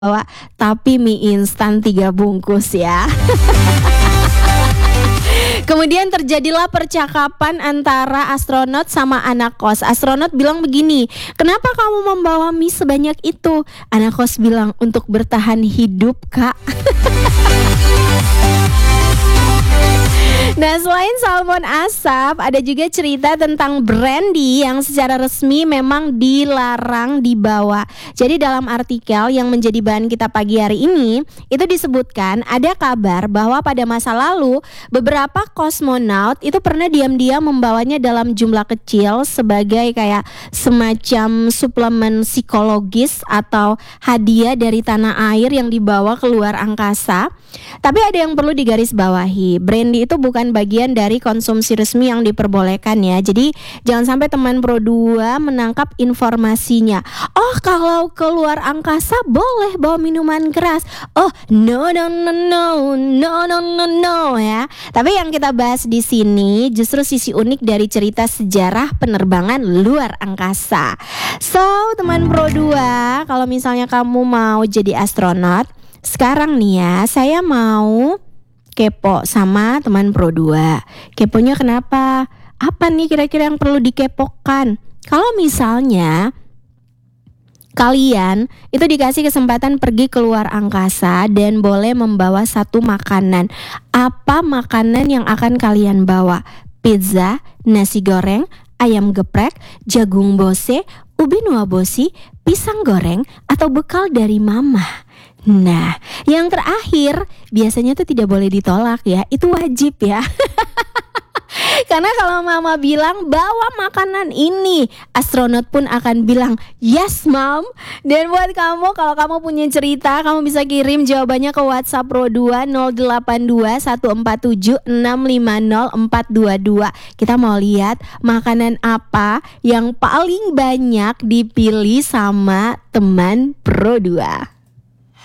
bawa, tapi mie instan 3 bungkus ya. Kemudian terjadilah percakapan antara astronot sama anak kos. Astronot bilang begini, "Kenapa kamu membawa mie sebanyak itu?" Anak kos bilang, "Untuk bertahan hidup, Kak." Nah, selain salmon asap, ada juga cerita tentang brandy yang secara resmi memang dilarang dibawa. Jadi dalam artikel yang menjadi bahan kita pagi hari ini, itu disebutkan ada kabar bahwa pada masa lalu beberapa kosmonaut itu pernah diam-diam membawanya dalam jumlah kecil sebagai kayak semacam suplemen psikologis atau hadiah dari tanah air yang dibawa keluar angkasa. Tapi ada yang perlu digarisbawahi, brandy itu bukan bagian dari konsumsi resmi yang diperbolehkan ya. Jadi jangan sampai teman Pro 2 menangkap informasinya. Oh, kalau keluar angkasa boleh bawa minuman keras. Oh, no ya. Tapi yang kita bahas di sini justru sisi unik dari cerita sejarah penerbangan luar angkasa. So, teman Pro 2, kalau misalnya kamu mau jadi astronot, sekarang nih ya, saya mau kepo sama teman Pro 2. Keponya kenapa? Apa nih kira-kira yang perlu dikepokan? Kalau misalnya kalian itu dikasih kesempatan pergi keluar angkasa dan boleh membawa satu makanan, apa makanan yang akan kalian bawa? Pizza, nasi goreng, ayam geprek, jagung bose, ubi nuabosi, pisang goreng, atau bekal dari mama? Nah, yang terakhir biasanya tuh tidak boleh ditolak ya, itu wajib ya. Karena kalau mama bilang bawa makanan ini, astronot pun akan bilang yes mom. Dan buat kamu, kalau kamu punya cerita, kamu bisa kirim jawabannya ke WhatsApp Pro 2 082 147 650 422. Kita mau lihat makanan apa yang paling banyak dipilih sama teman Pro 2.